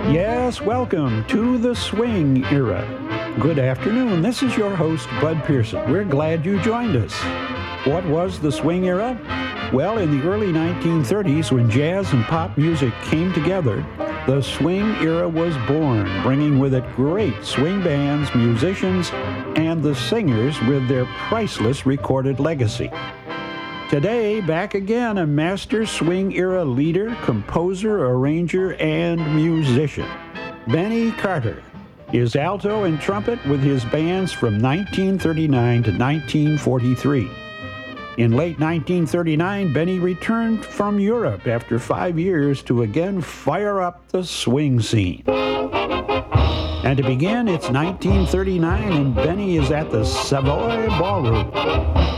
Yes, welcome to the swing era. Good afternoon. This is your host, Bud Pearson. We're glad you joined us. What was the swing era? Well, in the early 1930s, when jazz and pop music came together, the swing era was born, bringing with it great swing bands, musicians, and the singers with their priceless recorded legacy. Today, back again, a master swing era leader, composer, arranger, and musician. Benny Carter is alto and trumpet with his bands from 1939 to 1943. In late 1939, Benny returned from Europe after 5 years to again fire up the swing scene. And to begin, it's 1939, and Benny is at the Savoy Ballroom.